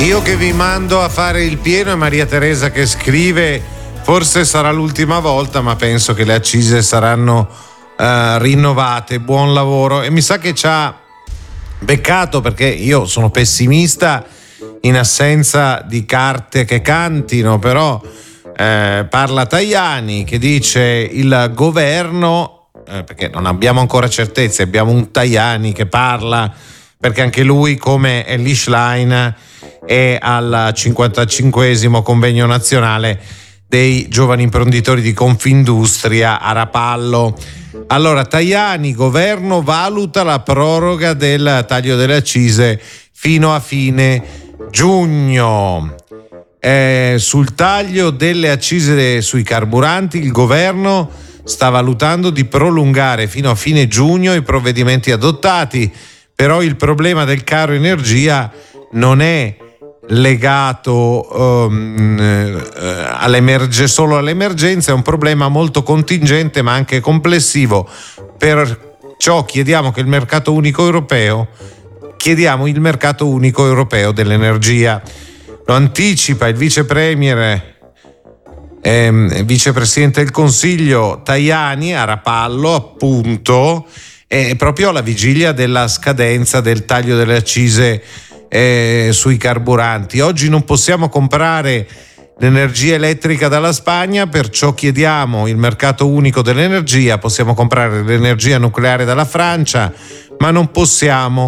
Io che vi mando a fare il pieno e Maria Teresa che scrive: forse sarà l'ultima volta, ma penso che le accise saranno rinnovate. Buon lavoro. E mi sa che ci ha beccato, perché io sono pessimista in assenza di carte che cantino, però parla Tajani che dice il governo, perché non abbiamo ancora certezze, abbiamo un Tajani che parla perché anche lui, come Elly Schlein, è al 55esimo convegno nazionale dei giovani imprenditori di Confindustria a Rapallo. Allora, Tajani: governo valuta la proroga del taglio delle accise fino a fine giugno. Sul taglio delle accise sui carburanti il governo sta valutando di prolungare fino a fine giugno i provvedimenti adottati, però il problema del caro energia non è legato solo all'emergenza, è un problema molto contingente ma anche complessivo. Perciò chiediamo il mercato unico europeo dell'energia. Lo anticipa il vice premier vicepresidente del Consiglio Tajani a Rapallo, appunto, proprio alla vigilia della scadenza del taglio delle accise sui carburanti. Oggi non possiamo comprare l'energia elettrica dalla Spagna, perciò chiediamo il mercato unico dell'energia. Possiamo comprare l'energia nucleare dalla Francia, ma non possiamo